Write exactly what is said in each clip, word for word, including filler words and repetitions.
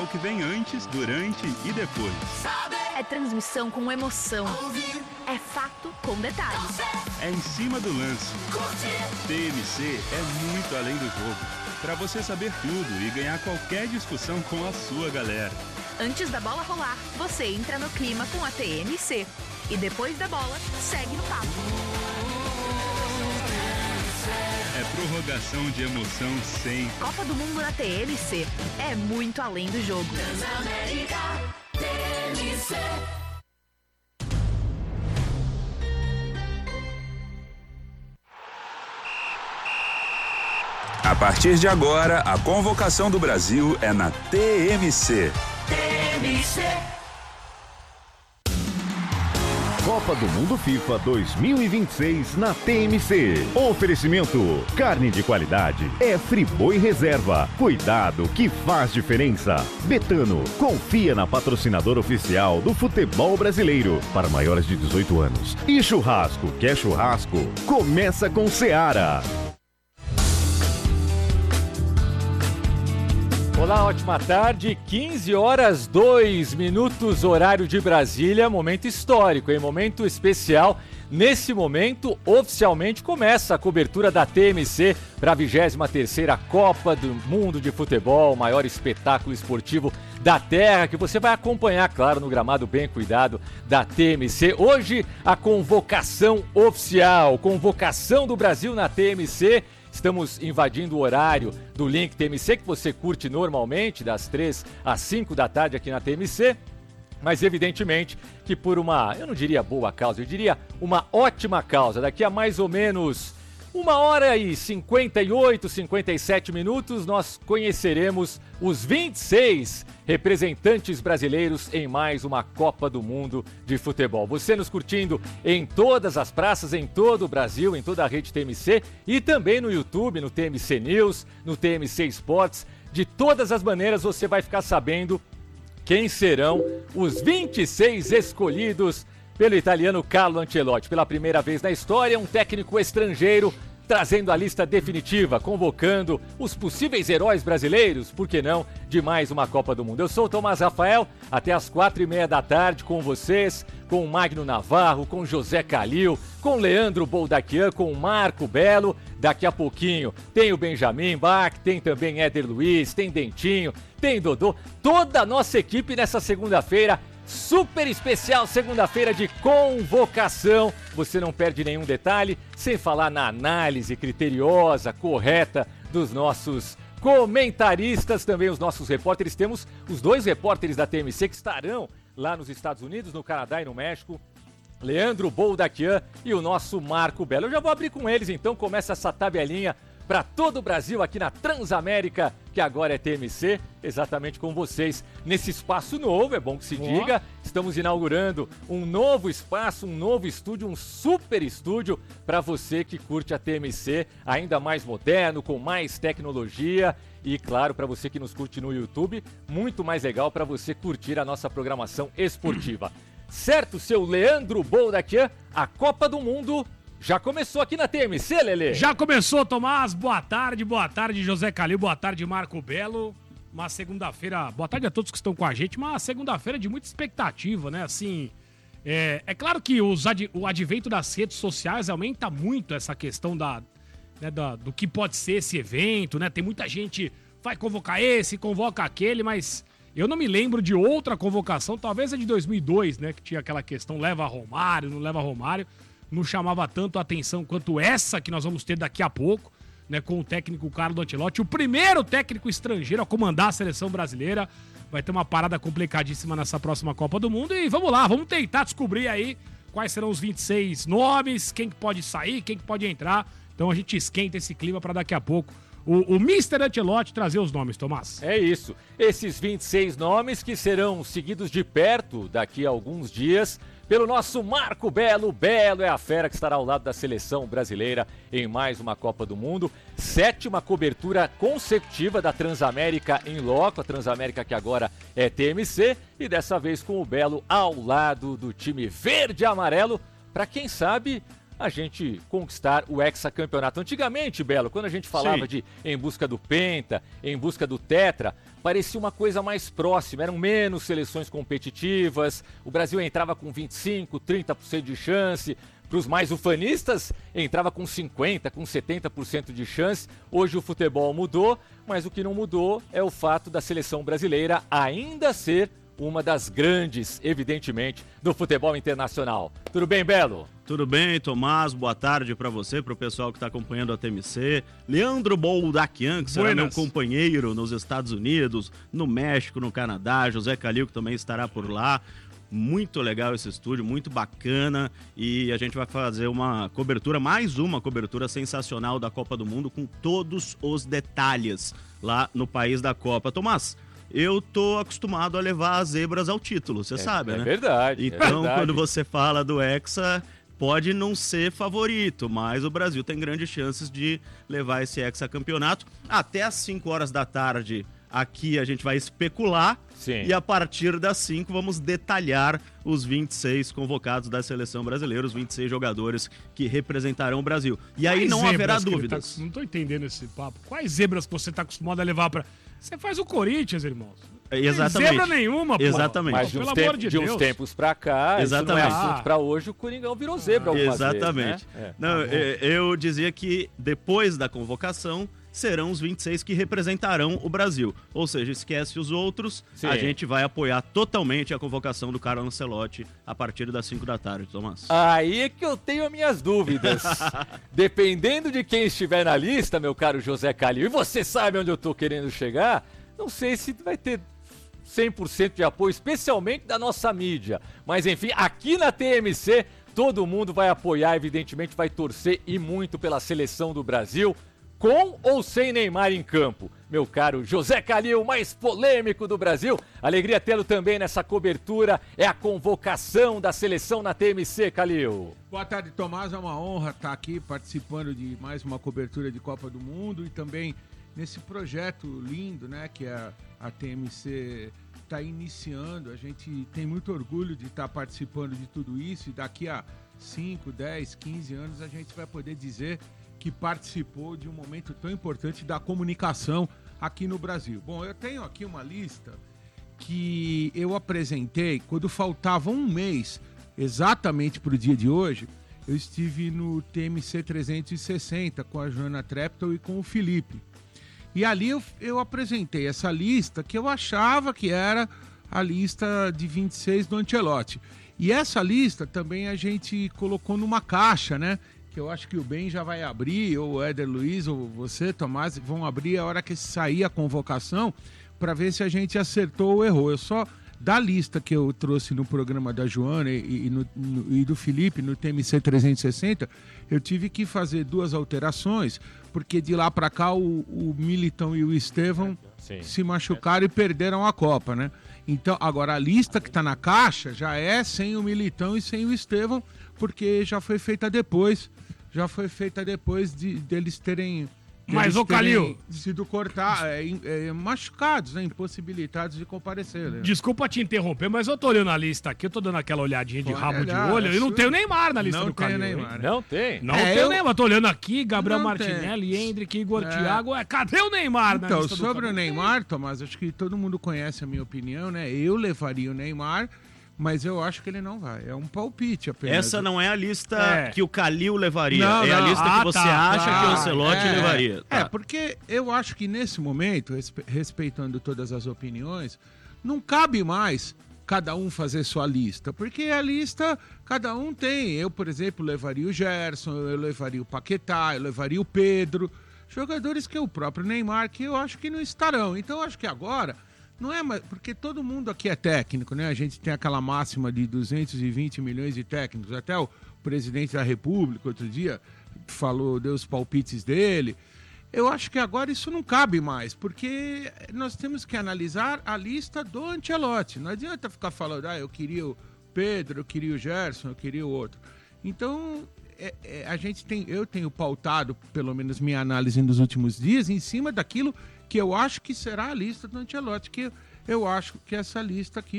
o que vem antes, durante e depois. É transmissão com emoção. É fato com detalhes. É em cima do lance. T M C é muito além do jogo. Para você saber tudo e ganhar qualquer discussão com a sua galera. Antes da bola rolar, você entra no clima com a T M C. E depois da bola, segue no papo. É prorrogação de emoção sem... Copa do Mundo na T M C. É muito além do jogo. Transamérica, T M C. A partir de agora, a convocação do Brasil é na T M C. T M C. Copa do Mundo FIFA dois mil e vinte e seis na T M C. Oferecimento: carne de qualidade é Friboi Reserva. Cuidado que faz diferença. Betano, confia na patrocinadora oficial do futebol brasileiro para maiores de dezoito anos. E churrasco, quer churrasco? Começa com Seara. Olá, ótima tarde, quinze horas, dois minutos, horário de Brasília, momento histórico, hein? Momento especial. Nesse momento, oficialmente começa a cobertura da T M C para a vigésima terceira Copa do Mundo de Futebol, o maior espetáculo esportivo da Terra, que você vai acompanhar, claro, no gramado bem cuidado da T M C. Hoje, a convocação oficial, convocação do Brasil na T M C. Estamos invadindo o horário do Link T M C, que você curte normalmente, das três às cinco da tarde aqui na T M C. Mas evidentemente que por uma, eu não diria boa causa, eu diria uma ótima causa. Daqui a mais ou menos uma hora e cinquenta e oito, cinquenta e sete minutos, nós conheceremos os vinte e seis representantes brasileiros em mais uma Copa do Mundo de Futebol. Você nos curtindo em todas as praças, em todo o Brasil, em toda a rede T M C e também no YouTube, no T M C News, no T M C Sports. De todas as maneiras você vai ficar sabendo quem serão os vinte e seis escolhidos pelo italiano Carlo Ancelotti. Pela primeira vez na história, um técnico estrangeiro trazendo a lista definitiva, convocando os possíveis heróis brasileiros, por que não, de mais uma Copa do Mundo. Eu sou o Tomás Rafael, até as quatro e meia da tarde com vocês, com o Magno Navarro, com José Calil, com Leandro Boldaquian, com o Marco Belo. Daqui a pouquinho tem o Benjamin Bach, tem também Éder Luiz, tem Dentinho, tem Dodô. Toda a nossa equipe nessa segunda-feira, super especial, segunda-feira de convocação. Você não perde nenhum detalhe, sem falar na análise criteriosa, correta dos nossos comentaristas, também os nossos repórteres. Temos os dois repórteres da T M C que estarão lá nos Estados Unidos, no Canadá e no México. Leandro Boldaquian e o nosso Marco Belo. Eu já vou abrir com eles, então começa essa tabelinha para todo o Brasil aqui na Transamérica, que agora é T M C, exatamente com vocês nesse espaço novo, é bom que se Boa. diga. Estamos inaugurando um novo espaço, um novo estúdio, um super estúdio para você que curte a T M C, ainda mais moderno, com mais tecnologia e, claro, para você que nos curte no YouTube, muito mais legal para você curtir a nossa programação esportiva. Certo, seu Leandro Boldaquian, a Copa do Mundo já começou aqui na T M C, Lelê? Já começou, Tomás. Boa tarde, boa tarde, José Calil, boa tarde, Marco Belo. Uma segunda-feira, boa tarde a todos que estão com a gente, uma segunda-feira de muita expectativa, né? Assim, é, é claro que os ad, o advento das redes sociais aumenta muito essa questão da, né, da, do que pode ser esse evento, né? Tem muita gente, vai convocar esse, convoca aquele, mas eu não me lembro de outra convocação, talvez a de dois mil e dois, né? Que tinha aquela questão, leva Romário, não leva Romário. Não chamava tanto a atenção quanto essa que nós vamos ter daqui a pouco, né, com o técnico Carlo Ancelotti, o primeiro técnico estrangeiro a comandar a seleção brasileira. Vai ter uma parada complicadíssima nessa próxima Copa do Mundo e vamos lá, vamos tentar descobrir aí quais serão os vinte e seis nomes, quem que pode sair, quem que pode entrar. Então a gente esquenta esse clima para daqui a pouco o, o mister Ancelotti trazer os nomes, Tomás. É isso, esses vinte e seis nomes que serão seguidos de perto daqui a alguns dias pelo nosso Marco Belo. Belo é a fera que estará ao lado da seleção brasileira em mais uma Copa do Mundo. Sétima cobertura consecutiva da Transamérica em loco, a Transamérica que agora é T M C, e dessa vez com o Belo ao lado do time verde e amarelo, para quem sabe a gente conquistar o hexacampeonato. Antigamente, Belo, quando a gente falava Sim. de em busca do Penta, em busca do Tetra, parecia uma coisa mais próxima, eram menos seleções competitivas, o Brasil entrava com vinte e cinco, trinta por cento de chance, para os mais ufanistas, entrava com cinquenta por cento, com setenta por cento de chance. Hoje o futebol mudou, mas o que não mudou é o fato da seleção brasileira ainda ser uma das grandes, evidentemente, do futebol internacional. Tudo bem, Belo? Tudo bem, Tomás. Boa tarde para você, para o pessoal que está acompanhando a T M C. Leandro Boldaquian, que será Buenas. meu companheiro nos Estados Unidos, no México, no Canadá. José Calil, que também estará por lá. Muito legal esse estúdio, muito bacana, e a gente vai fazer uma cobertura, mais uma cobertura sensacional da Copa do Mundo, com todos os detalhes lá no país da Copa. Tomás, eu tô acostumado a levar as zebras ao título, você é, sabe, é né? Verdade, então, é verdade. Quando você fala do Hexa, pode não ser favorito, mas o Brasil tem grandes chances de levar esse hexacampeonato. Até às cinco horas da tarde, aqui a gente vai especular. Sim. E a partir das cinco vamos detalhar os vinte e seis convocados da seleção brasileira, os vinte e seis jogadores que representarão o Brasil. E aí Quais não haverá dúvidas. Tá, não tô entendendo esse papo. Quais zebras que você tá acostumado a levar pra... Você faz o Corinthians, irmãos. Não Exatamente. Tem zebra nenhuma, pô. Exatamente. Mas de uns, tempo, de, de uns tempos pra cá, Exatamente. Isso não é assunto pra hoje, o Coringão virou zebra algumas Exatamente. vezes, né? Não, é, tá eu dizia que depois da convocação serão os vinte e seis que representarão o Brasil. Ou seja, esquece os outros, Sim. a gente vai apoiar totalmente a convocação do Carlo Ancelotti a partir das cinco da tarde, Tomás. Aí é que eu tenho as minhas dúvidas. Dependendo de quem estiver na lista, meu caro José Calil, e você sabe onde eu tô querendo chegar, não sei se vai ter cem por cento de apoio, especialmente da nossa mídia. Mas enfim, aqui na T M C, todo mundo vai apoiar, evidentemente vai torcer e muito pela seleção do Brasil, com ou sem Neymar em campo. Meu caro José Calil, mais polêmico do Brasil. Alegria tê-lo também nessa cobertura. É a convocação da seleção na T M C, Calil. Boa tarde, Tomás. É uma honra estar aqui participando de mais uma cobertura de Copa do Mundo e também nesse projeto lindo, né, que a, a T M C está iniciando. A gente tem muito orgulho de estar participando de tudo isso e daqui a cinco, dez, quinze anos a gente vai poder dizer que participou de um momento tão importante da comunicação aqui no Brasil. Bom, eu tenho aqui uma lista que eu apresentei quando faltava um mês exatamente para o dia de hoje. Eu estive no T M C trezentos e sessenta com a Joana Treptow e com o Felipe. E ali eu, eu apresentei essa lista que eu achava que era a lista de vinte e seis do Ancelotti. E essa lista também a gente colocou numa caixa, né? Que eu acho que o Ben já vai abrir, ou o Éder Luiz, ou você, Tomás, vão abrir a hora que sair a convocação para ver se a gente acertou ou errou. Eu só, da lista que eu trouxe no programa da Joana e, e, no, no, e do Felipe, no T M C trezentos e sessenta, eu tive que fazer duas alterações, porque de lá para cá o, o Militão e o Estevão Sim. se machucaram e perderam a Copa, né? Então, agora a lista que está na caixa já é sem o Militão e sem o Estevão, porque já foi feita depois, já foi feita depois de deles terem... Mas, ô Calil, sido cortar, é, é, machucados, né, impossibilitados de comparecer. Né? Desculpa te interromper, mas eu tô olhando a lista aqui, eu tô dando aquela olhadinha de Pode rabo olhar, de olho, e não tem o Neymar na lista não do Calil. Neymar, não tem? Não é, tem eu... o Neymar, tô olhando aqui, Gabriel não Martinelli, tem. Hendrick, Igor é. Thiago, é, cadê o Neymar então, na lista do sobre Calil? o Neymar, Tomás, acho que todo mundo conhece a minha opinião, né? Eu levaria o Neymar, mas eu acho que ele não vai. É um palpite apenas. Essa não é a lista É. que o Calil levaria. Não, é a não. lista Ah, que você tá, acha tá. que o Ancelotti é, levaria. Tá. É, porque eu acho que nesse momento, respe- respeitando todas as opiniões, não cabe mais cada um fazer sua lista. Porque a lista, cada um tem. Eu, por exemplo, levaria o Gerson, eu levaria o Paquetá, eu levaria o Pedro. Jogadores que é o próprio Neymar, que eu acho que não estarão. Então, eu acho que agora... Não é, mas porque todo mundo aqui é técnico, né? A gente tem aquela máxima de duzentos e vinte milhões de técnicos. Até o presidente da República, outro dia, falou, deu os palpites dele. Eu acho que agora isso não cabe mais, porque nós temos que analisar a lista do Ancelotti. Não adianta ficar falando, ah, eu queria o Pedro, eu queria o Gerson, eu queria o outro. Então, é, é, a gente tem, eu tenho pautado, pelo menos minha análise nos últimos dias, em cima daquilo que eu acho que será a lista do Ancelotti, que eu acho que essa lista aqui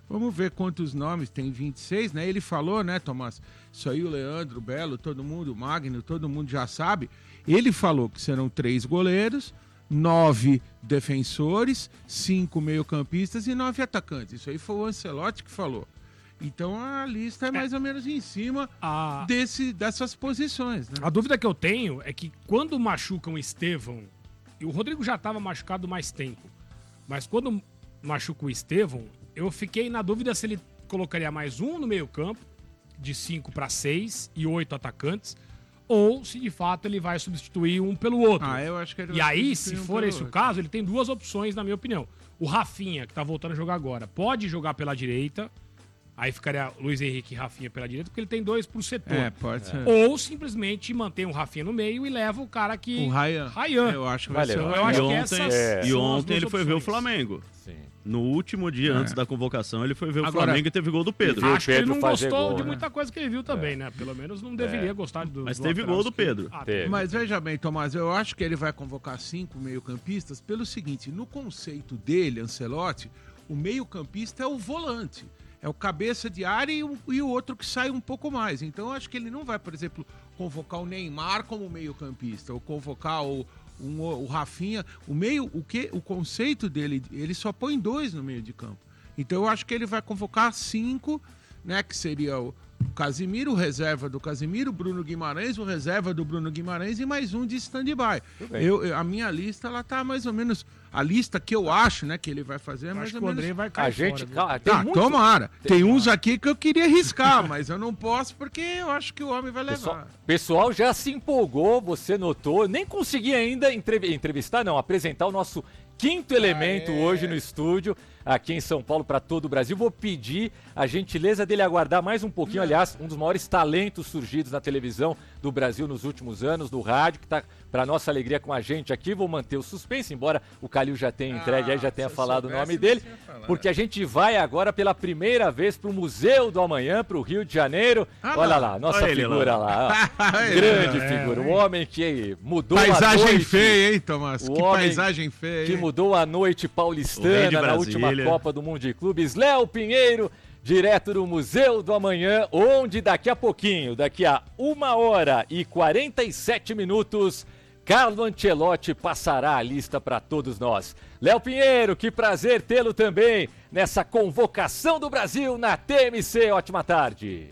Vamos ver quantos nomes, tem vinte e seis, né? Ele falou, né, Tomás? Isso aí o Leandro, o Belo, todo mundo, o Magno, todo mundo já sabe. Ele falou que serão três goleiros, nove defensores, cinco meio-campistas e nove atacantes. Isso aí foi o Ancelotti que falou. Então a lista é mais ou menos em cima a... desse, dessas posições, né? A dúvida que eu tenho é que quando machucam o Estevão, e o Rodrigo já estava machucado mais tempo, mas quando machuca o Estevão, eu fiquei na dúvida se ele colocaria mais um no meio-campo, de cinco para seis e oito atacantes, ou se de fato ele vai substituir um pelo outro. Ah, eu acho que ele vai E aí, se substituir um for pelo esse o outro. caso, ele tem duas opções, na minha opinião. O Rafinha, que tá voltando a jogar agora, pode jogar pela direita, aí ficaria Luiz Henrique e Rafinha pela direita, porque ele tem dois por setor. É, pode ser. Ou simplesmente mantém o Rafinha no meio e leva o cara que... O Ryan. Ryan. Eu acho que vai Vai ser o levar. Eu acho E que ontem, essas é, e são as ontem duas ele foi ver o opções. Flamengo. Sim. No último dia É. antes da convocação, ele foi ver o Agora- Flamengo e teve gol do Pedro. Viu? Acho que ele Pedro não fazer gostou gol, de né? muita coisa que ele viu também, né? Pelo menos não deveria gostar do Mas do teve lateral gol do esquerdo. Pedro. Ah, Teve. Mas veja bem, Tomás, eu acho que ele vai convocar cinco meio-campistas pelo seguinte: no conceito dele, Ancelotti, o meio-campista é o volante. É o cabeça de área e o, e o outro que sai um pouco mais. Então eu acho que ele não vai, por exemplo, convocar o Neymar como meio-campista, ou convocar o, um, o Rafinha. O meio, o que, o conceito dele, ele só põe dois no meio de campo. Então eu acho que ele vai convocar cinco, né? Que seria o Casimiro, o reserva do Casimiro, Bruno Guimarães, o reserva do Bruno Guimarães e mais um de stand-by. bem. Eu, eu- a minha lista, ela tá mais ou menos... A lista que eu acho, né, que ele vai fazer é mais Acho ou que o menos... André vai cair A gente, fora, viu? cara, tem Tá, muito... tomara. Tem uns aqui que eu queria riscar, mas eu não posso porque eu acho que o homem vai levar. Pessoal, pessoal já se empolgou, você notou. Nem consegui ainda entrev- entrevistar, não, apresentar o nosso quinto elemento hoje no estúdio, aqui em São Paulo, para todo o Brasil. Vou pedir a gentileza dele aguardar mais um pouquinho. Aliás, um dos maiores talentos surgidos na televisão do Brasil nos últimos anos, do rádio, que está, para nossa alegria, com a gente aqui. Vou manter o suspense, embora o Calil já tenha entregue aí, já tenha se eu falado o soubesse, nome dele. você ia falar. Porque a gente vai agora pela primeira vez para o Museu do Amanhã, para o Rio de Janeiro. Ah, Olha lá, nossa olha ele figura lá. lá. ó. É, Grande é, figura, é. o homem que mudou a Paisagem noite, feia, hein, Tomás? O Que homem paisagem feia, que hein? mudou a noite O rei paulistana de na Brasília. última Copa do Mundo de Clubes. Léo Pinheiro, direto do Museu do Amanhã, onde daqui a pouquinho, daqui a uma hora e quarenta e sete minutos, Carlo Ancelotti passará a lista para todos nós. Léo Pinheiro, que prazer tê-lo também nessa convocação do Brasil na T M C. Ótima tarde.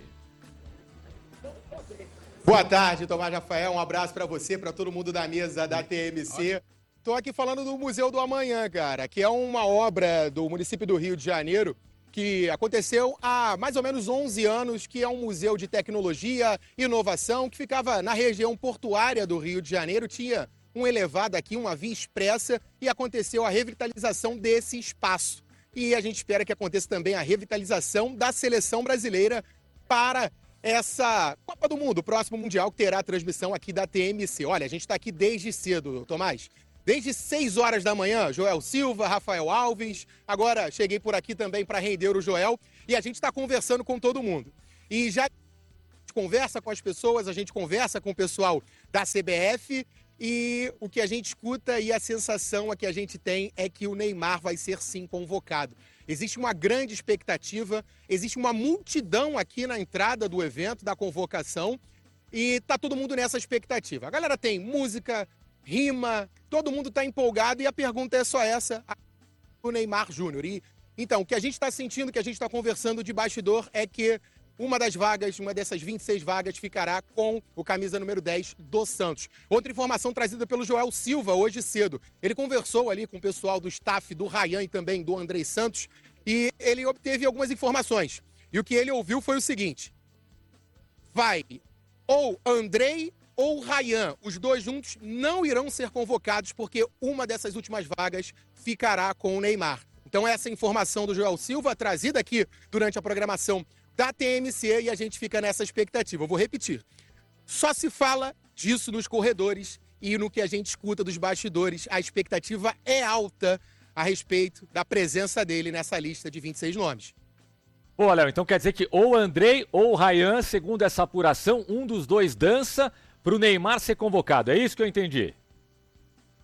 Boa tarde, Tomás Rafael. Um abraço pra você, pra todo mundo da mesa da T M C. Tô aqui falando do Museu do Amanhã, cara, que é uma obra do município do Rio de Janeiro que aconteceu há mais ou menos onze anos, que é um museu de tecnologia e inovação que ficava na região portuária do Rio de Janeiro. Tinha um elevado aqui, uma via expressa, e aconteceu a revitalização desse espaço. E a gente espera que aconteça também a revitalização da seleção brasileira para essa Copa do Mundo, o próximo Mundial, que terá a transmissão aqui da T M C. Olha, a gente está aqui desde cedo, Tomás. Desde seis horas da manhã, Joel Silva, Rafael Alves. Agora cheguei por aqui também para render o Joel. E a gente está conversando com todo mundo. E já a gente conversa com as pessoas, a gente conversa com o pessoal da C B F. E o que a gente escuta e a sensação a que a gente tem é que o Neymar vai ser sim convocado. Existe uma grande expectativa, existe uma multidão aqui na entrada do evento, da convocação, e tá todo mundo nessa expectativa. A galera tem música, rima, todo mundo tá empolgado e a pergunta é só essa, o Neymar Júnior. E então, o que a gente está sentindo, o que a gente está conversando de bastidor é que uma das vagas, uma dessas vinte e seis vagas, ficará com o camisa número dez do Santos. Outra informação trazida pelo Joel Silva hoje cedo. Ele conversou ali com o pessoal do staff do Ryan e também do Andrei Santos e ele obteve algumas informações. E o que ele ouviu foi o seguinte: vai ou Andrei ou Ryan, os dois juntos não irão ser convocados porque uma dessas últimas vagas ficará com o Neymar. Então essa informação do Joel Silva, trazida aqui durante a programação da T M C, e a gente fica nessa expectativa. Eu vou repetir. Só se fala disso nos corredores e no que a gente escuta dos bastidores. A expectativa é alta a respeito da presença dele nessa lista de vinte e seis nomes. Pô, Léo, então quer dizer que ou Andrei ou Ryan, segundo essa apuração, um dos dois dança pro Neymar ser convocado. É isso que eu entendi?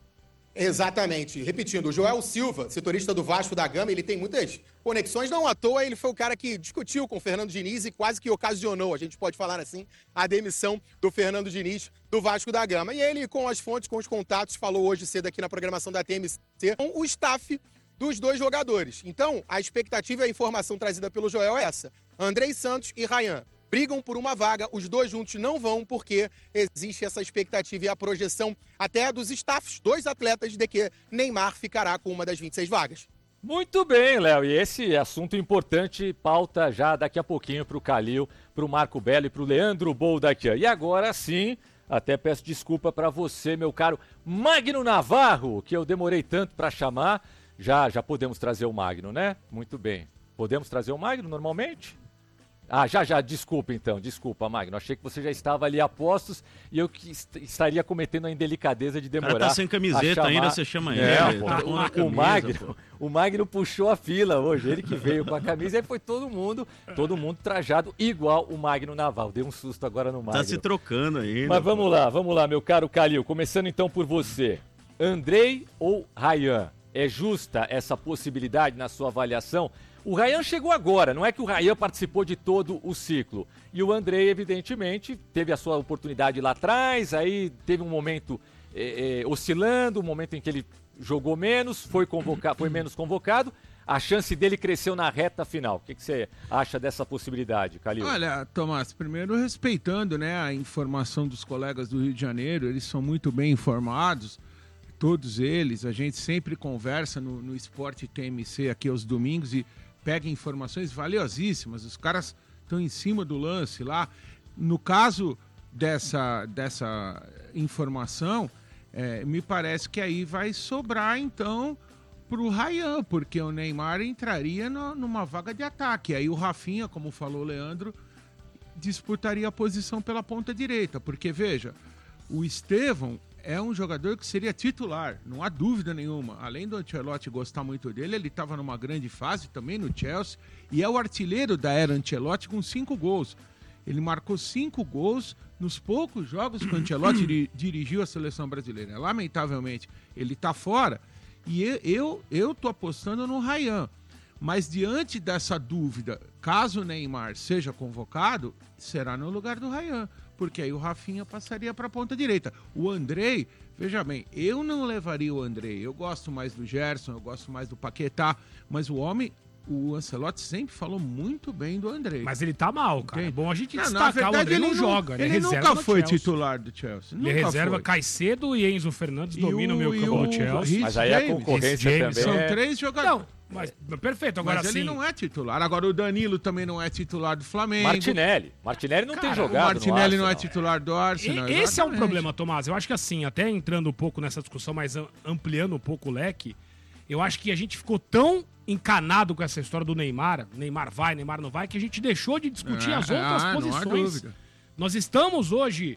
Exatamente. Repetindo, o Joel Silva, setorista do Vasco da Gama, ele tem muitas conexões, não à toa, ele foi o cara que discutiu com o Fernando Diniz e quase que ocasionou, a gente pode falar assim, a demissão do Fernando Diniz do Vasco da Gama. E ele, com as fontes, com os contatos, falou hoje cedo aqui na programação da T M C, com o staff dos dois jogadores. Então, a expectativa e a informação trazida pelo Joel é essa. Andrei Santos e Ryan brigam por uma vaga, os dois juntos não vão porque existe essa expectativa e a projeção até dos staffs, dois atletas, de que Neymar ficará com uma das vinte e seis vagas. Muito bem, Léo, e esse assunto importante pauta já daqui a pouquinho para o Calil, para o Marco Belo e para o Leandro Boldaquian. E agora sim, até peço desculpa para você, meu caro Magno Navarro, que eu demorei tanto para chamar. Já, já podemos trazer o Magno, né? Muito bem. Podemos trazer o Magno normalmente? Ah, já, já, desculpa então, desculpa, Magno. Achei que você já estava ali a postos e eu que est- estaria cometendo a indelicadeza de demorar. O cara tá sem camiseta chamar... ainda, você chama ele. É, pô, tá o, com a o, camisa, Magno, o Magno puxou a fila hoje, ele que veio com a camisa, e foi todo mundo, todo mundo trajado igual o Magno Navarro. Deu um susto agora no Magno. Tá se trocando ainda. Mas vamos pô. lá, vamos lá, meu caro Calil. Começando então por você. Andrei ou Ryan? É justa essa possibilidade na sua avaliação? O Ryan chegou agora, não é que o Ryan participou de todo o ciclo. E o Andrei, evidentemente, teve a sua oportunidade lá atrás, aí teve um momento é, é, oscilando, um momento em que ele jogou menos, foi, convoca- foi menos convocado. A chance dele cresceu na reta final. O que, que você acha dessa possibilidade, Calil? Olha, Tomás, primeiro respeitando, né, a informação dos colegas do Rio de Janeiro, eles são muito bem informados, todos eles. A gente sempre conversa no, no Esporte T M C aqui aos domingos e pega informações valiosíssimas, os caras estão em cima do lance lá. No caso dessa, dessa informação, é, me parece que aí vai sobrar, então, para o Ryan, porque o Neymar entraria no, numa vaga de ataque. Aí o Rafinha, como falou o Leandro, disputaria a posição pela ponta direita, porque, veja, o Estevão é um jogador que seria titular, não há dúvida nenhuma. Além do Ancelotti gostar muito dele, ele estava numa grande fase também no Chelsea e é o artilheiro da era Ancelotti com cinco gols. Ele marcou cinco gols nos poucos jogos que o Ancelotti di- dirigiu a seleção brasileira. Lamentavelmente, ele está fora e eu, eu, eu tô apostando no Ryan. Mas diante dessa dúvida, caso o Neymar seja convocado, será no lugar do Ryan, porque aí o Rafinha passaria para a ponta direita. O Andrei, veja bem, eu não levaria o Andrei, eu gosto mais do Gerson, eu gosto mais do Paquetá, mas o homem, o Ancelotti sempre falou muito bem do Andrei. Mas ele tá mal, cara. É bom a gente não, destacar, verdade, o Andrei ele não joga, ele, ele é reserva nunca foi Chelsea. titular do Chelsea. Ele nunca reserva foi. Caicedo e Enzo Fernandes dominam o meio campo o do Chelsea. Mas aí a concorrência James, também São é... três jogadores. Não, mas perfeito, agora Mas sim. ele não é titular. Agora o Danilo também não é titular do Flamengo. Martinelli. Martinelli não Cara, tem jogado O Martinelli no não é Arsenal. titular do Arsenal. E- Esse é um exatamente. problema, Tomás. Eu acho que assim, até entrando um pouco nessa discussão, mas am- ampliando um pouco o leque, eu acho que a gente ficou tão encanado com essa história do Neymar, Neymar vai, Neymar não vai, que a gente deixou de discutir É, as outras ah, não há posições. dúvida. Nós estamos hoje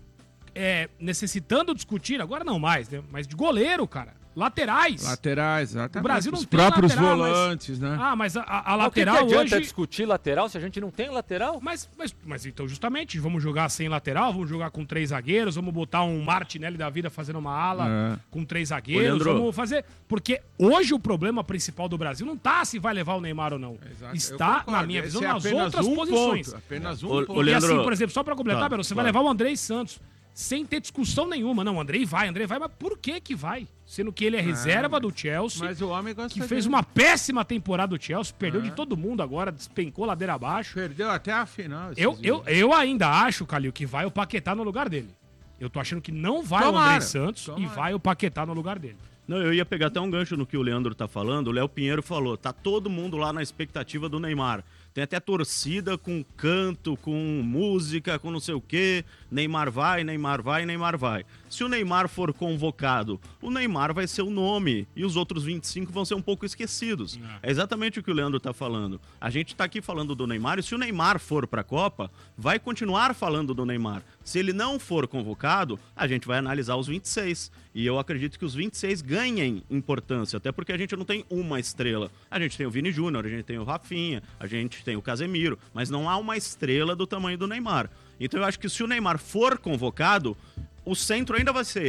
é, necessitando discutir, agora não mais, né? Mas de goleiro, cara. Laterais. Laterais, exatamente. O Brasil não Os tem próprios lateral, mas- volantes, né? Ah, mas a, a- a Mas o que que lateral adianta hoje... discutir lateral se a gente não tem lateral? Mas, mas, mas então, justamente, vamos jogar sem lateral, vamos jogar com três zagueiros, vamos botar um Martinelli da vida fazendo uma ala É. com três zagueiros, Ô, Leandro. vamos fazer... Porque hoje o problema principal do Brasil não tá se vai levar o Neymar ou não. Exato, eu Está, concordo. na minha Esse visão, é nas apenas outras um posições. ponto, apenas um Ô, ponto. ô, E Leandro- assim, por exemplo, só pra completar, Tá, Belo, você claro. vai levar o Andrei Santos sem ter discussão nenhuma. Não, o Andrei vai, Andrei vai, mas por que que vai? Sendo que ele é reserva do Chelsea, Mas o homem gosta que fez dele. uma péssima temporada do Chelsea, perdeu É. de todo mundo agora, despencou ladeira abaixo. Perdeu até a final. esses Eu, eu, dias. eu ainda acho, Calil, que vai o Paquetá no lugar dele. Eu tô achando que não vai o Tomara, André Santos tomara. e vai o Paquetá no lugar dele. Não, eu ia pegar até um gancho no que o Leandro tá falando. O Léo Pinheiro falou, tá todo mundo lá na expectativa do Neymar. Tem até torcida com canto, com música, com não sei o quê. Neymar vai, Neymar vai, Neymar vai. Se o Neymar for convocado, o Neymar vai ser o nome e os outros vinte e cinco vão ser um pouco esquecidos. É exatamente o que o Leandro tá falando. A gente tá aqui falando do Neymar e se o Neymar for pra Copa, vai continuar falando do Neymar. Se ele não for convocado, a gente vai analisar os vinte e seis. E eu acredito que os vinte e seis ganhem importância, até porque a gente não tem uma estrela. A gente tem o Vini Júnior, a gente tem o Rafinha, a gente tem o Casemiro, mas não há uma estrela do tamanho do Neymar. Então eu acho que se o Neymar for convocado, o centro ainda vai ser ele.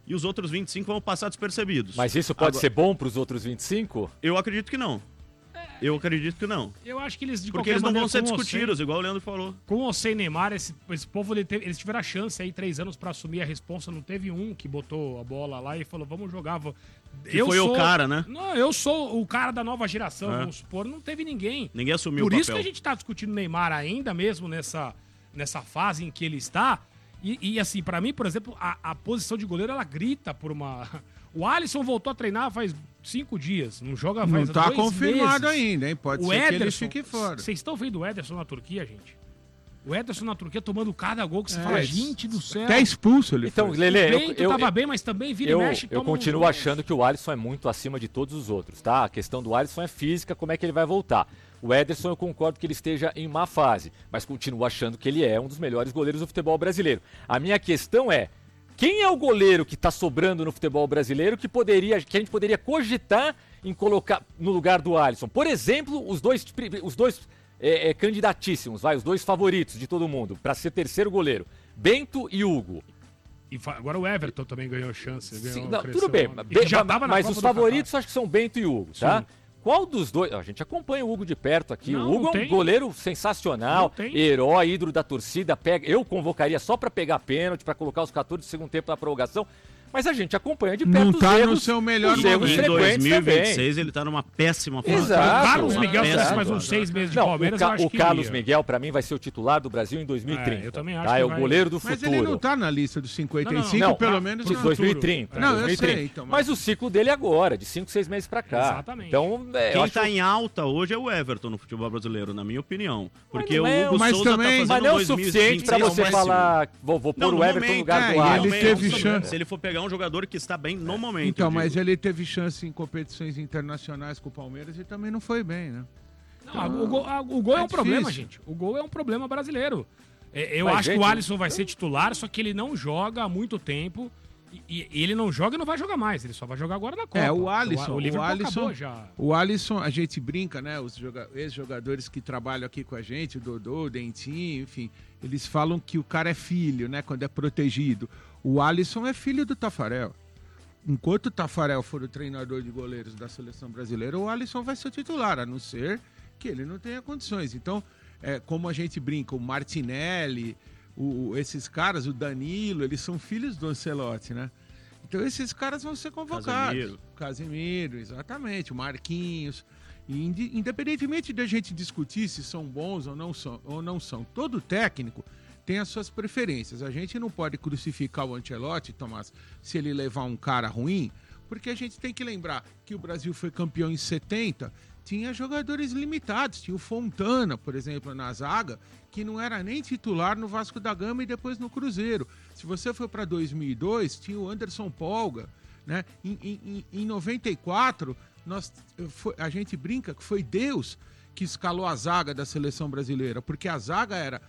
e os outros vinte e cinco vão passar despercebidos. Mas isso pode Agora, ser bom para os outros vinte e cinco? Eu acredito que não. Eu acredito que não. Eu acho que eles, de Porque qualquer eles não maneira, vão ser com ou discutidos, sem- igual o Leandro falou. Com ou sem Neymar, esse, esse povo, ele teve- eles tiveram a chance aí, três anos, pra assumir a responsa. Não teve um que botou a bola lá e falou, vamos jogar. vou- Que foi o cara, né? Não, eu sou o cara da nova geração, É. vamos supor. Não teve ninguém. Ninguém assumiu Por o isso papel. que a gente tá discutindo Neymar ainda, mesmo nessa, nessa fase em que ele está. E, e, assim, pra mim, por exemplo, a, a posição de goleiro, ela grita por uma... O Alisson voltou a treinar faz cinco dias, não joga faz Não tá dois confirmado meses. ainda, hein? Pode O ser que ele Ederson, fique fora. Vocês estão vendo o Ederson na Turquia, gente? O Ederson na Turquia tomando cada gol que você É, fala, gente do céu. Até expulso ele Então, foi. Lele, O eu, Bento eu, tava eu, bem, mas também vira eu, e mexe. eu toma um continuo gol. achando que o Alisson é muito acima de todos os outros, tá? A questão do Alisson é física, como é que ele vai voltar. O Ederson, eu concordo que ele esteja em má fase, mas continuo achando que ele é um dos melhores goleiros do futebol brasileiro. A minha questão é, quem é o goleiro que está sobrando no futebol brasileiro que, poderia, que a gente poderia cogitar em colocar no lugar do Alisson? Por exemplo, os dois, os dois é, é, candidatíssimos, vai, os dois favoritos de todo mundo, para ser terceiro goleiro, Bento e Hugo. E fa- agora o Everton também ganhou chance. Ganhou, Sim, não, cresceu tudo bem, lá. E bem, já tava na mas Copa os do favoritos acho que são Bento e Hugo, tá? Sim. Qual dos dois? A gente acompanha o Hugo de perto aqui. Não, o Hugo não é um tem. goleiro sensacional, Não tem. herói, ídolo da torcida. Pega, eu convocaria só pra pegar pênalti, pra colocar os quatorze do segundo tempo na prorrogação. Mas a gente acompanha de perto Não os tá erros, no seu melhor os erros Em momento. frequentes dois mil e vinte e também. seis ele tá numa péssima fase. Exato. O Carlos Uma Miguel se péssima tivesse mais uns fase. seis meses de Não, Palmeiras, o, Ca- eu acho o que Carlos iria. Miguel, pra mim, vai ser o titular do Brasil em dois mil e trinta. É, eu também acho tá? que É o vai- goleiro do Mas futuro. ele não tá na lista dos cinquenta e cinco, Não, não, pelo não. menos De não. dois mil e trinta. Não, eu dois mil e trinta. sei, então, mas... mas- o ciclo dele é agora, de cinco, seis meses pra cá. Exatamente. Então, é, eu Quem acho tá em alta hoje é o Everton no futebol brasileiro, na minha opinião. Porque não o é, Hugo mas Souza também- tá Mas fazendo não é o dois mil e vinte e suficiente pra seis você péssimo. falar, vou, vou pôr Não, o no Everton no momento, lugar é, do e Alisson. ele Momento, teve no chance. momento. Se ele for pegar um jogador que está bem no momento. Então, eu mas digo. ele teve chance em competições internacionais com o Palmeiras e também não foi bem, né? Não, o gol, a- o gol é, É um problema, difícil. gente. O gol é um problema brasileiro. É, eu Mas, acho gente, que o Alisson vai ser titular, só que ele não joga há muito tempo. E, e ele não joga e não vai jogar mais. Ele só vai jogar agora na Copa. É, o Alisson, O, o Liverpool Alisson, acabou já. o Alisson, a gente brinca, né? Os joga- ex-jogadores que trabalham aqui com a gente, o Dodô, o Dentinho, enfim, eles falam que o cara é filho, né? Quando é protegido. O Alisson é filho do Tafarel. Enquanto o Tafarel for o treinador de goleiros da seleção brasileira, o Alisson vai ser o titular, a não ser que ele não tenha condições. Então, é, como a gente brinca, o Martinelli, o- esses caras, o Danilo, eles são filhos do Ancelotti, né? Então esses caras vão ser convocados. Casemiro. Casemiro, exatamente, o Marquinhos. E inde- independentemente de a gente discutir se são bons ou não são, ou não são, todo técnico tem as suas preferências. A gente não pode crucificar o Ancelotti, Tomás, se ele levar um cara ruim, porque a gente tem que lembrar que o Brasil foi campeão em setenta, tinha jogadores limitados, tinha o Fontana, por exemplo, na zaga, que não era nem titular no Vasco da Gama e depois no Cruzeiro. Se você for para dois mil e dois, tinha o Anderson Polga, né? Em, em, em noventa e quatro, nós, foi- a gente brinca que foi Deus que escalou a zaga da seleção brasileira, porque a zaga era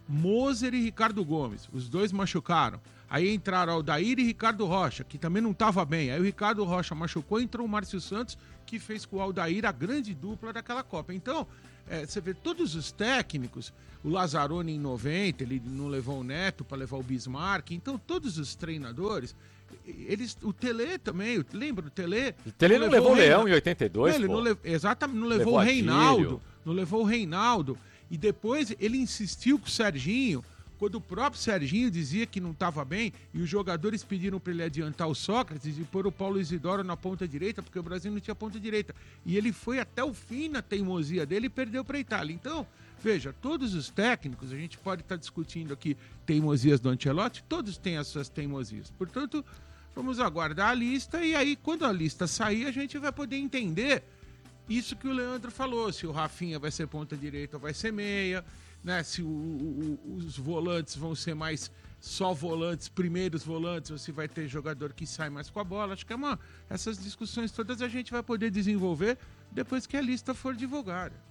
Moser e Ricardo Gomes, os dois machucaram. Aí entraram Aldair e Ricardo Rocha, que também não estava bem. Aí o Ricardo Rocha machucou, entrou o Márcio Santos, que fez com o Aldair a grande dupla daquela Copa. Então, é, você vê todos os técnicos, o Lazzaroni em noventa, ele não levou o Neto para levar o Bismarck. Então, todos os treinadores, eles, o Tele também, o- lembra o Tele? O Tele não levou o Reina- Leão em oitenta e dois, Não, ele pô. não levou, exatamente, não levou, Levou o Adílio. Reinaldo, não levou o Reinaldo. E depois ele insistiu com o Serginho, quando o próprio Serginho dizia que não estava bem, e os jogadores pediram para ele adiantar o Sócrates e pôr o Paulo Isidoro na ponta direita, porque o Brasil não tinha ponta direita. E ele foi até o fim na teimosia dele e perdeu para a Itália. Então, veja, todos os técnicos, a gente pode estar discutindo aqui teimosias do Ancelotti, todos têm as suas teimosias. Portanto, vamos aguardar a lista e aí, quando a lista sair, a gente vai poder entender isso que o Leandro falou, se o Rafinha vai ser ponta direita ou vai ser meia, né? Se o- o- os volantes vão ser mais só volantes, primeiros volantes, ou se vai ter jogador que sai mais com a bola. Acho que é uma, essas discussões todas a gente vai poder desenvolver depois que a lista for divulgada.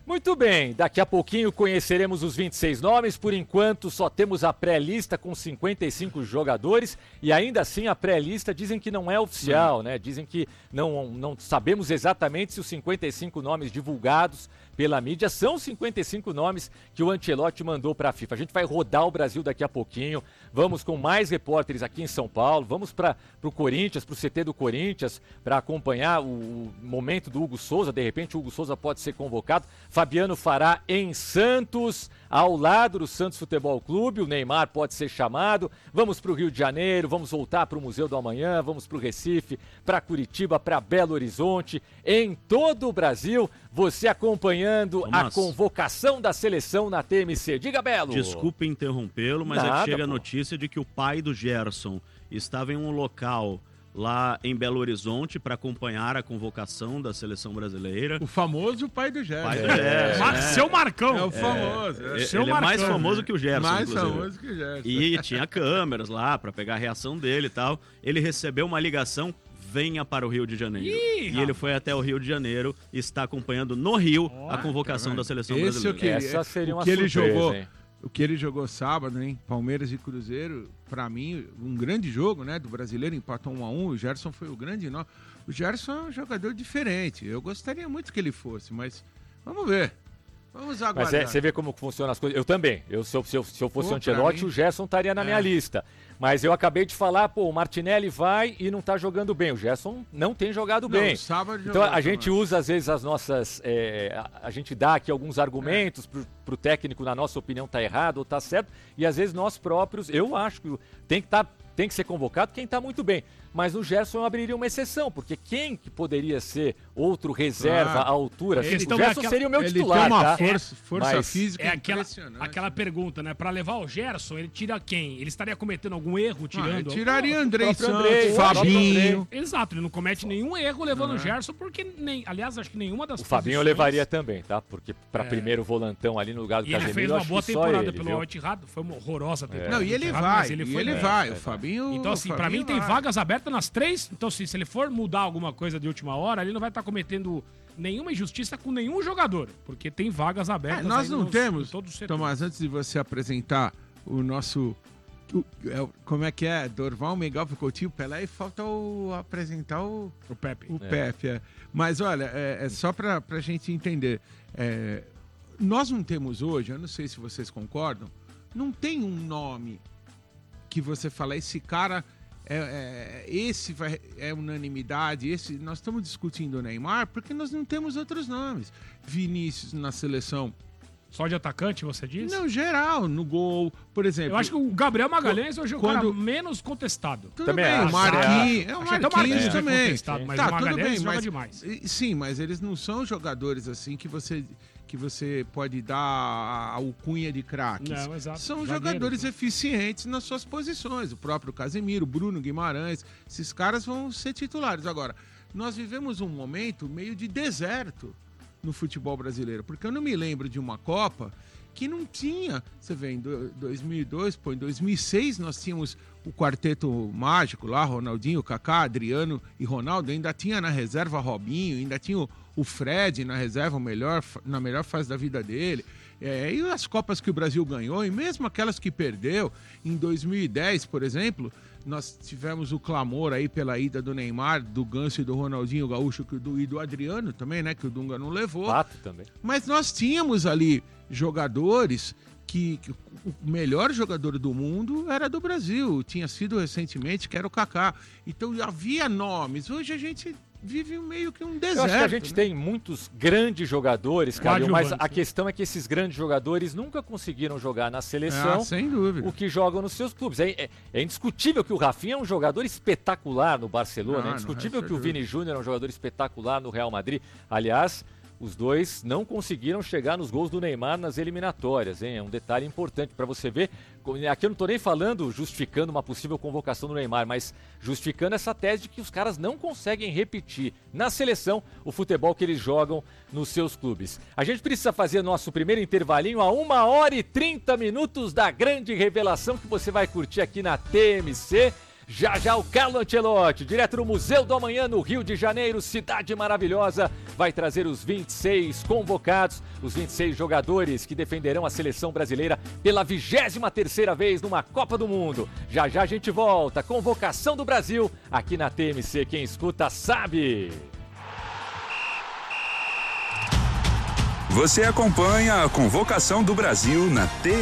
Muito bem, daqui a pouquinho conheceremos os vinte e seis nomes, por enquanto só temos a pré-lista com cinquenta e cinco jogadores e ainda assim a pré-lista dizem que não é oficial, né? Dizem que não, não sabemos exatamente se os cinquenta e cinco nomes divulgados pela mídia são cinquenta e cinco nomes que o Ancelotti mandou para a FIFA. A gente vai rodar o Brasil daqui a pouquinho, vamos com mais repórteres aqui em São Paulo, vamos para o Corinthians, para o C T do Corinthians, para acompanhar o, o momento do Hugo Souza, de repente o Hugo Souza pode ser convocado. Fabiano Fará em Santos, ao lado do Santos Futebol Clube, o Neymar pode ser chamado. Vamos para o Rio de Janeiro, vamos voltar para o Museu do Amanhã, vamos para o Recife, para Curitiba, para Belo Horizonte, em todo o Brasil, você acompanhando Thomas, a convocação da seleção na T M C. Diga, Belo. Desculpe interrompê-lo, mas Nada, é que chega a pô. notícia de que o pai do Gerson estava em um local lá em Belo Horizonte para acompanhar a convocação da seleção brasileira. O famoso pai do Gerson. Pai do Gerson, Mar- é. Seu Marcão. É o famoso. É, é. Seu ele é mais Marcão, famoso né? que o Gerson, Mais inclusive. famoso que o Gerson. E tinha câmeras lá para pegar a reação dele e tal. Ele recebeu uma ligação, venha para o Rio de Janeiro. Ih, e ele foi até o Rio de Janeiro e está acompanhando no Rio Ó, a convocação da seleção Esse eu brasileira. queria. Essa seria o uma que ele surpresa, jogou, hein? o que ele jogou sábado, hein? Palmeiras e Cruzeiro, pra mim, um grande jogo, né? Do brasileiro, empatou um a um. O Gerson foi o grande nó. O Gerson é um jogador diferente. Eu gostaria muito que ele fosse, mas vamos ver. Vamos aguardar. Mas é, você vê como funcionam as coisas. Eu também. Eu, se, eu, se, eu, se eu fosse Pô, o Ancelotti, pra mim- o Gerson estaria na minha É. lista. Mas eu acabei de falar, pô, o Martinelli vai e não tá jogando bem. O Gerson não tem jogado Não, bem. sábado Então jogou a gente também. usa, às vezes, as nossas. é, a, a gente dá aqui alguns argumentos pro, pro técnico, na nossa opinião, tá errado ou tá certo. E às vezes nós próprios, eu acho que tem que, tá, tem que ser convocado quem tá muito bem. Mas no Gerson eu abriria uma exceção, porque quem que poderia ser outro reserva Claro. à altura? Eles o tão Gerson naquela- seria o meu Ele titular, tem uma tá? força, força Mas física É aquela, impressionante. aquela pergunta, né? Pra levar o Gerson, ele tira quem? Ele estaria cometendo algum erro Ah, tirando? eu tiraria Andrei próprio Santos, Andrei, o próprio Fabinho. Exato, ele não comete nenhum erro levando o Gerson, porque nem. Aliás, acho que nenhuma das O Fabinho eu posições- levaria também, tá? Porque pra É. primeiro volantão ali no lugar do E ele Casemiro, fez eu uma acho boa que só temporada ele, pelo viu? Al Ittihad, foi uma horrorosa temporada. Não, e do ele Ittihad, vai, mas ele e foi ele bem. vai. é, O é. Fabinho. Então, assim, o pra mim Fabinho tem vai. vagas abertas nas três. Então, assim, se ele for mudar alguma coisa de última hora, ele não vai estar cometendo nenhuma injustiça com nenhum jogador. Porque tem vagas É, abertas. nós aí não nos- temos, em todo o setor. Tomás, antes de você apresentar o nosso. o- é o- como é que é? Dorval, Miguel, Coutinho, Pelé, e falta o, apresentar o, O Pepe. o Pepe. É. Mas olha, é, é só pra, pra gente entender. É, nós não temos hoje, eu não sei se vocês concordam, não tem um nome que você fala, esse cara. É, é, esse vai, é unanimidade, esse nós estamos discutindo o Neymar porque nós não temos outros nomes. Vinícius na seleção. Só de atacante, você diz? Não, geral, no gol, por exemplo. Eu acho que o Gabriel Magalhães hoje é o cara quando- menos contestado. Tudo Também bem, acho, o Marquinhos, é o Acho até o Marquinhos Marquinhos é também. contestado, mas tá, o tudo Magalhães bem, joga mas demais. e- sim, mas eles não são jogadores assim que você que você pode dar a alcunha de craques. Não, exato. São Zagueiros, jogadores né? eficientes nas suas posições. O próprio Casemiro, Bruno Guimarães, esses caras vão ser titulares. Agora, nós vivemos um momento meio de deserto no futebol brasileiro, porque eu não me lembro de uma Copa que não tinha, você vê, em do- dois mil e dois, pô, em dois mil e seis nós tínhamos o quarteto mágico lá, Ronaldinho, Kaká, Adriano e Ronaldo, ainda tinha na reserva Robinho, ainda tinha o, o Fred na reserva, o melhor, na melhor fase da vida dele. É, e as Copas que o Brasil ganhou, e mesmo aquelas que perdeu, em dois mil e dez, por exemplo, nós tivemos o clamor aí pela ida do Neymar, do Ganso e do Ronaldinho Gaúcho que o do- e do Adriano também, né, que o Dunga não levou. Pato também. Mas nós tínhamos ali jogadores que, que o melhor jogador do mundo era do Brasil, tinha sido recentemente, que era o Kaká. Então havia nomes. Hoje a gente vive meio que um deserto. Eu acho que a gente né? tem muitos grandes jogadores, Calil, mas a Coadjuvantes, né? questão é que esses grandes jogadores nunca conseguiram jogar na seleção Ah, sem dúvida. o que jogam nos seus clubes. É, é- é indiscutível que o Rafinha é um jogador espetacular no Barcelona, Ah, é indiscutível não que o resta Vini Júnior é um jogador espetacular no Real Madrid. Aliás, os dois não conseguiram chegar nos gols do Neymar nas eliminatórias, hein? É um detalhe importante para você ver. Aqui eu não estou nem falando justificando uma possível convocação do Neymar, mas justificando essa tese de que os caras não conseguem repetir na seleção o futebol que eles jogam nos seus clubes. A gente precisa fazer nosso primeiro intervalinho a uma hora e trinta minutos da grande revelação que você vai curtir aqui na T M C. Já já o Carlo Ancelotti, direto do Museu do Amanhã no Rio de Janeiro, cidade maravilhosa, vai trazer os vinte e seis convocados, os vinte e seis jogadores que defenderão a seleção brasileira pela vigésima terceira vez numa Copa do Mundo. Já já a gente volta, convocação do Brasil, aqui na T M C, quem escuta sabe. Você acompanha a convocação do Brasil na T